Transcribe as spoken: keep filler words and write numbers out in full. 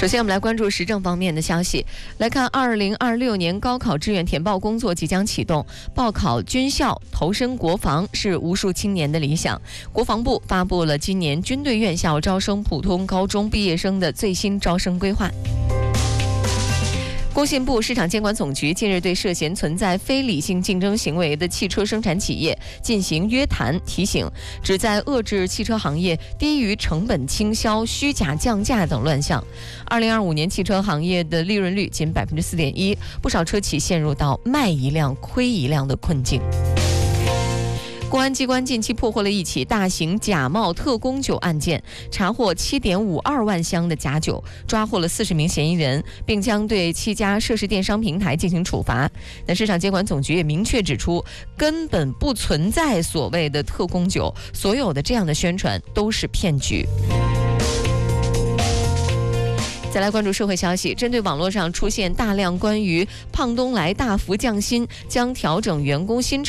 首先，我们来关注时政方面的消息。来看，二零二六年高考志愿填报工作即将启动，报考军校、投身国防是无数青年的理想。国防部发布了今年军队院校招生普通高中毕业生的最新招生规划。工信部市场监管总局近日对涉嫌存在非理性竞争行为的汽车生产企业进行约谈提醒，旨在遏制汽车行业低于成本倾销、虚假降价等乱象。二零二五年汽车行业的利润率仅百分之四点一，不少车企陷入到卖一辆亏一辆的困境。公安机关近期破获了一起大型假冒特供酒案件，查获七点五二万箱的假酒，抓获了四十名嫌疑人，并将对七家涉事电商平台进行处罚。那市场监管总局也明确指出，根本不存在所谓的特供酒，所有的这样的宣传都是骗局。再来关注社会消息，针对网络上出现大量关于胖东来大幅降薪、将调整员工薪酬